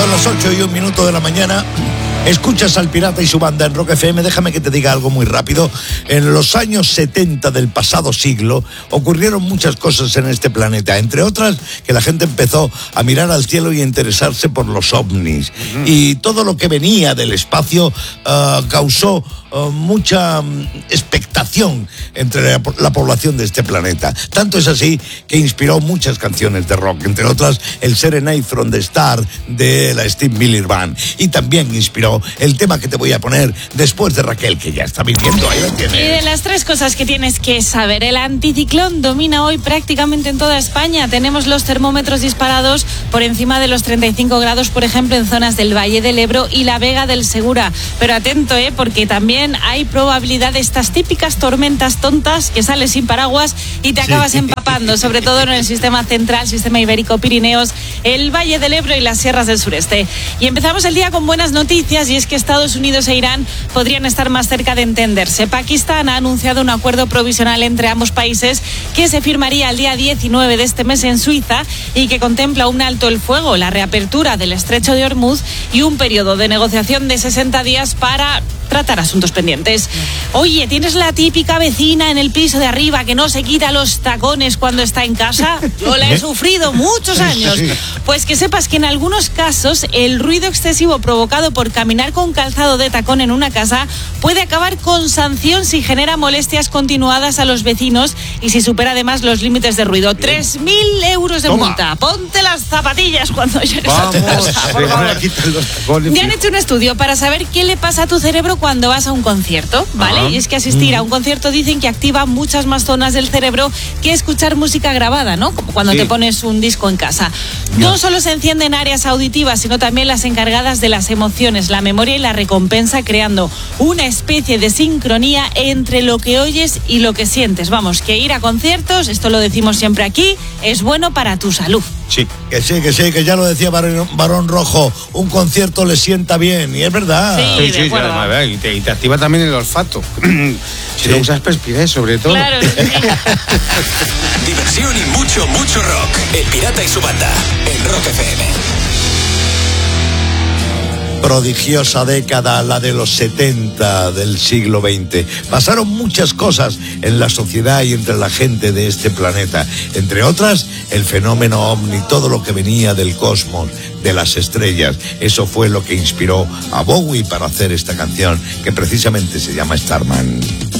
Son las 8:01 de la mañana. Escuchas al Pirata y su banda en Rock FM. Déjame que te diga algo muy rápido. En los años 70 del pasado siglo ocurrieron muchas cosas en este planeta. Entre otras, que la gente empezó a mirar al cielo y a interesarse por los ovnis. Y todo lo que venía del espacio causó mucha expectación entre la población de este planeta. Tanto es así que inspiró muchas canciones de rock, entre otras el Serenade from the Star de la Steve Miller Band. Y también inspiró el tema que te voy a poner después de Raquel, que ya está viniendo. Ahí lo tienes. Y de las tres cosas que tienes que saber, el anticiclón domina hoy prácticamente en toda España. Tenemos los termómetros disparados por encima de los 35 grados, por ejemplo, en zonas del Valle del Ebro y la Vega del Segura. Pero atento, porque también hay probabilidad de estas típicas tormentas tontas que sales sin paraguas y te acabas empapando, sobre todo en el sistema central, sistema ibérico, Pirineos, el Valle del Ebro y las sierras del sureste. Y empezamos el día con buenas noticias, y es que Estados Unidos e Irán podrían estar más cerca de entenderse. Pakistán ha anunciado un acuerdo provisional entre ambos países que se firmaría el día 19 de este mes en Suiza y que contempla un alto el fuego, la reapertura del estrecho de Hormuz y un periodo de negociación de 60 días para tratar asuntos pendientes. Oye, ¿tienes la típica vecina en el piso de arriba que no se quita los tacones cuando está en casa? Yo la he sufrido muchos años. Pues que sepas que en algunos casos el ruido excesivo provocado por caminar con calzado de tacón en una casa puede acabar con sanción si genera molestias continuadas a los vecinos y si supera además los límites de ruido. 3.000 euros de multa. Ponte las zapatillas cuando llegues a tu casa, por favor. Ya han hecho un estudio para saber qué le pasa a tu cerebro cuando vas a un concierto, ¿vale? Y es que asistir a un concierto dicen que activa muchas más zonas del cerebro que escuchar música grabada, ¿no? Como cuando te pones un disco en casa. No solo se encienden áreas auditivas, sino también las encargadas de las emociones, la memoria y la recompensa, creando una especie de sincronía entre lo que oyes y lo que sientes. Vamos, que ir a conciertos, esto lo decimos siempre aquí, es bueno para tu salud. Sí, que ya lo decía Barón Rojo, un concierto le sienta bien, y es verdad. Sí, y te activa también el olfato. Si lo usas perspiré, sobre todo. Claro, sí. Diversión y mucho, mucho rock. El Pirata y su banda, en Rock FM. Prodigiosa década, la de los 70 del siglo XX. Pasaron muchas cosas en la sociedad y entre la gente de este planeta. Entre otras, el fenómeno ovni, todo lo que venía del cosmos, de las estrellas. Eso fue lo que inspiró a Bowie para hacer esta canción, que precisamente se llama Starman.